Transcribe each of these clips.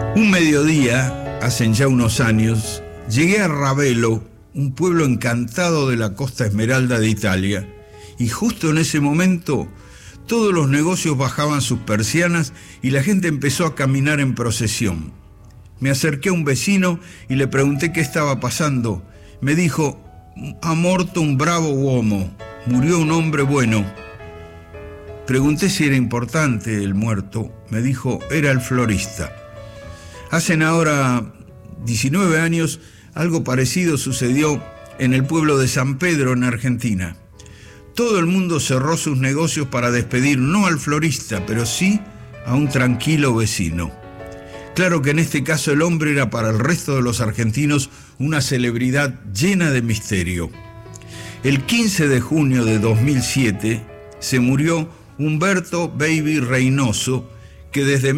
Un mediodía, hacen ya unos años, llegué a Ravelo, un pueblo encantado de la Costa Esmeralda de Italia, y justo en ese momento todos los negocios bajaban sus persianas y la gente empezó a caminar en procesión. Me acerqué a un vecino y le pregunté qué estaba pasando. Me dijo: "Ha morto un bravo uomo, murió un hombre bueno". Pregunté si era importante el muerto. Me dijo: era el florista. Hacen ahora 19 años, algo parecido sucedió en el pueblo de San Pedro, en Argentina. Todo el mundo cerró sus negocios para despedir no al florista, pero sí a un tranquilo vecino. Claro que en este caso el hombre era para el resto de los argentinos una celebridad llena de misterio. El 15 de junio de 2007 se murió Humberto Baby Reynoso, que desde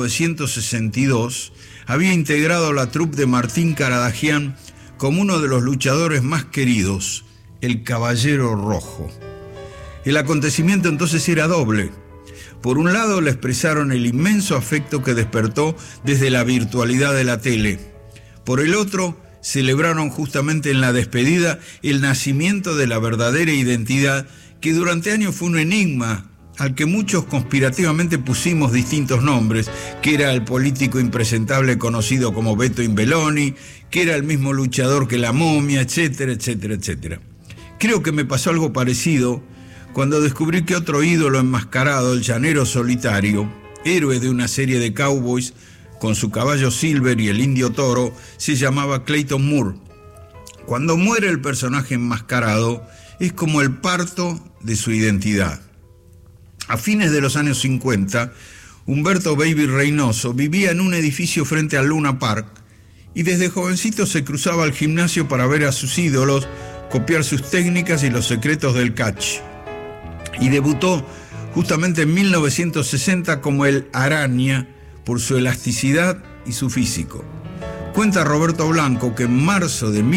1962 había integrado la troupe de Martín Caradagian como uno de los luchadores más queridos, el Caballero Rojo. El acontecimiento entonces era doble. Por un lado, le expresaron el inmenso afecto que despertó desde la virtualidad de la tele. Por el otro, celebraron justamente en la despedida el nacimiento de la verdadera identidad que durante años fue un enigma al que muchos conspirativamente pusimos distintos nombres, que era el político impresentable conocido como Beto Imbeloni, que era el mismo luchador que la momia, etcétera, etcétera, etcétera. Creo que me pasó algo parecido cuando descubrí que otro ídolo enmascarado, el llanero solitario, héroe de una serie de cowboys con su caballo Silver y el indio Toro, se llamaba Clayton Moore. Cuando muere el personaje enmascarado, es como el parto de su identidad. A fines de los años 50, Humberto Baby Reynoso vivía en un edificio frente al Luna Park y desde jovencito se cruzaba al gimnasio para ver a sus ídolos, copiar sus técnicas y los secretos del catch. Y debutó justamente en 1960 como el Araña por su elasticidad y su físico. Cuenta Roberto Blanco que en marzo de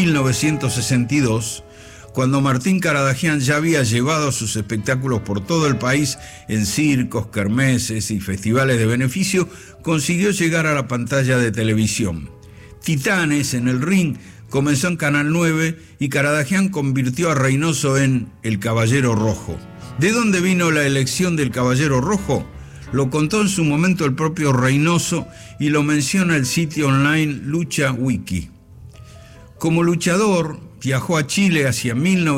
1962, cuando Martín Caradagian ya había llevado sus espectáculos por todo el país en circos, kermeses y festivales de beneficio, consiguió llegar a la pantalla de televisión. Titanes en el ring comenzó en Canal 9 y Caradagian convirtió a Reynoso en el Caballero Rojo. ¿De dónde vino la elección del Caballero Rojo? Lo contó en su momento el propio Reynoso y lo menciona el sitio online Lucha Wiki. Como luchador, viajó a Chile hacia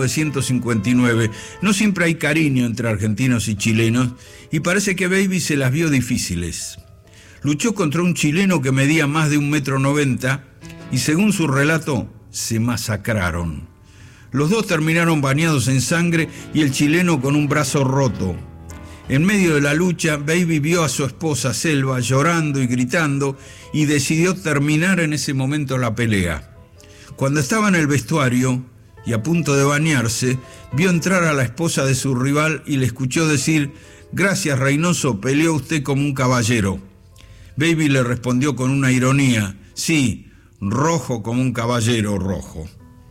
1959. No siempre hay cariño entre argentinos y chilenos y parece que Baby se las vio difíciles. Luchó contra un chileno que medía más de 1,90 m y según su relato, se masacraron. Los dos terminaron bañados en sangre y el chileno con un brazo roto. En medio de la lucha, Baby vio a su esposa Selva llorando y gritando y decidió terminar en ese momento la pelea. Cuando estaba en el vestuario y a punto de bañarse, vio entrar a la esposa de su rival y le escuchó decir: "Gracias, Reynoso, peleó usted como un caballero". Baby le respondió con una ironía: "Sí, rojo como un caballero rojo".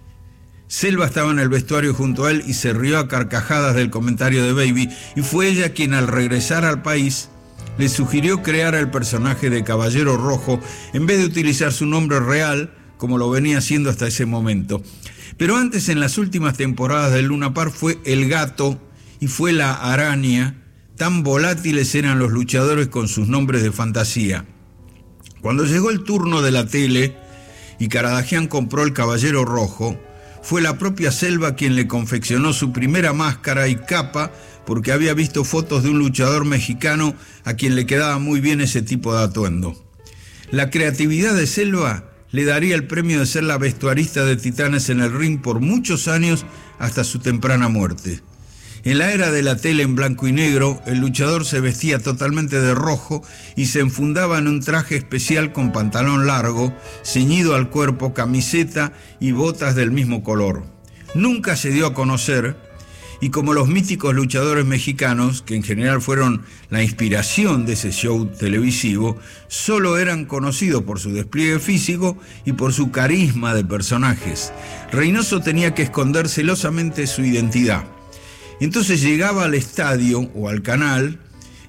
Selva estaba en el vestuario junto a él y se rió a carcajadas del comentario de Baby, y fue ella quien al regresar al país le sugirió crear el personaje de Caballero Rojo en vez de utilizar su nombre real, como lo venía haciendo hasta ese momento. Pero antes, en las últimas temporadas del Luna Park, fue el Gato y fue la Araña. Tan volátiles eran los luchadores con sus nombres de fantasía. Cuando llegó el turno de la tele y Caradagian compró el Caballero Rojo, fue la propia Selva quien le confeccionó su primera máscara y capa, porque había visto fotos de un luchador mexicano a quien le quedaba muy bien ese tipo de atuendo. La creatividad de Selva le daría el premio de ser la vestuarista de Titanes en el ring por muchos años hasta su temprana muerte. En la era de la tele en blanco y negro, el luchador se vestía totalmente de rojo y se enfundaba en un traje especial con pantalón largo, ceñido al cuerpo, camiseta y botas del mismo color. Nunca se dio a conocer, y como los míticos luchadores mexicanos, que en general fueron la inspiración de ese show televisivo, solo eran conocidos por su despliegue físico y por su carisma de personajes. Reynoso tenía que esconder celosamente su identidad. Entonces llegaba al estadio o al canal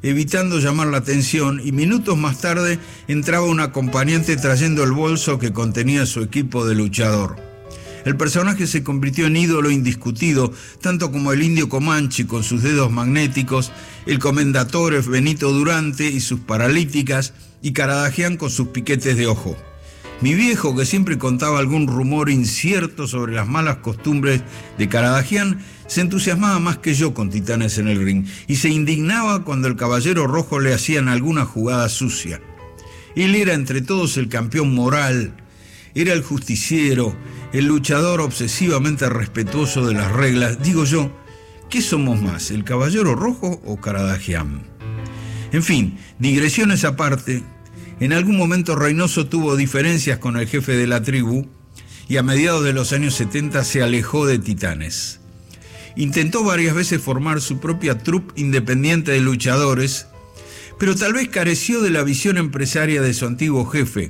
evitando llamar la atención, y minutos más tarde entraba un acompañante trayendo el bolso que contenía su equipo de luchador. El personaje se convirtió en ídolo indiscutido, tanto como el indio Comanche con sus dedos magnéticos, el comendatore Benito Durante y sus paralíticas, y Caradagian con sus piquetes de ojo. Mi viejo, que siempre contaba algún rumor incierto sobre las malas costumbres de Caradagian, se entusiasmaba más que yo con Titanes en el ring y se indignaba cuando el Caballero Rojo le hacían alguna jugada sucia. Él era entre todos el campeón moral, era el justiciero, el luchador obsesivamente respetuoso de las reglas. Digo yo, ¿qué somos más, el Caballero Rojo o Caradagian? En fin, digresiones aparte, en algún momento Reynoso tuvo diferencias con el jefe de la tribu y a mediados de los años 70 se alejó de Titanes. Intentó varias veces formar su propia troupe independiente de luchadores, pero tal vez careció de la visión empresaria de su antiguo jefe.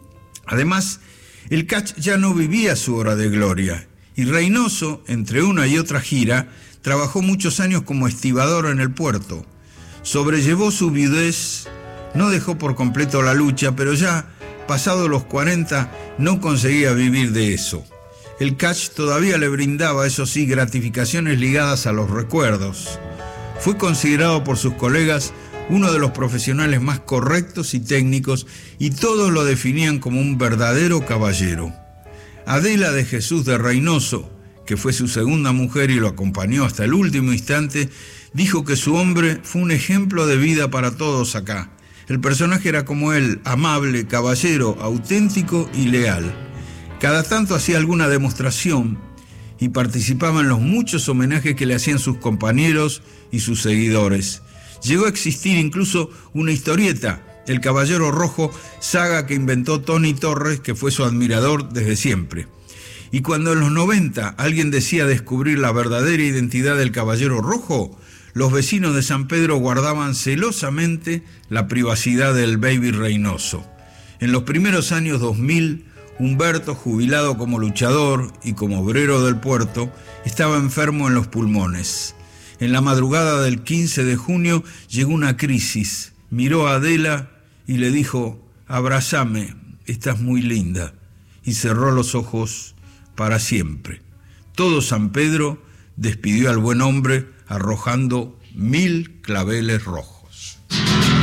Además, el catch ya no vivía su hora de gloria, y Reynoso, entre una y otra gira, trabajó muchos años como estibador en el puerto. Sobrellevó su viudez, no dejó por completo la lucha, pero ya, pasado los 40, no conseguía vivir de eso. El catch todavía le brindaba, eso sí, gratificaciones ligadas a los recuerdos. Fue considerado por sus colegas uno de los profesionales más correctos y técnicos, y todos lo definían como un verdadero caballero. Adela de Jesús de Reynoso, que fue su segunda mujer y lo acompañó hasta el último instante, dijo que su hombre fue un ejemplo de vida para todos acá. El personaje era como él, amable, caballero, auténtico y leal. Cada tanto hacía alguna demostración y participaba en los muchos homenajes que le hacían sus compañeros y sus seguidores. Llegó a existir incluso una historieta, El Caballero Rojo, saga que inventó Tony Torres, que fue su admirador desde siempre. Y cuando en los 90 alguien decía descubrir la verdadera identidad del Caballero Rojo, los vecinos de San Pedro guardaban celosamente la privacidad del Baby Reynoso. En los primeros años 2000, Humberto, jubilado como luchador y como obrero del puerto, estaba enfermo en los pulmones. En la madrugada del 15 de junio llegó una crisis. Miró a Adela y le dijo: «Abrázame, estás muy linda», y cerró los ojos para siempre. Todo San Pedro despidió al buen hombre arrojando 1000 claveles rojos.